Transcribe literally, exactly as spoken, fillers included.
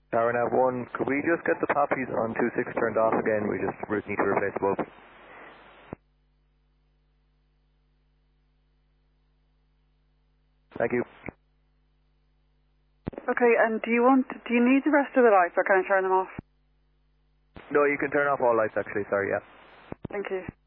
Tower nav one, could we just get the poppies on two six turned off again? We just re- need to replace the bulb. Thank you. Okay, and do you want, do you need the rest of the lights or can I turn them off? No, you can turn off all lights actually, sorry, yeah. Thank you.